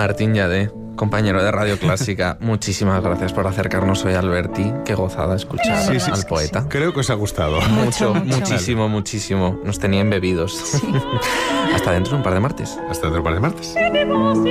Martín Lladé, compañero de Radio Clásica, muchísimas gracias por acercarnos hoy al Berti. Qué gozada escuchar al poeta. Creo que os ha gustado. Muchísimo. Nos tenía embebidos. Sí. Hasta dentro de un par de martes. Hasta dentro de un par de martes.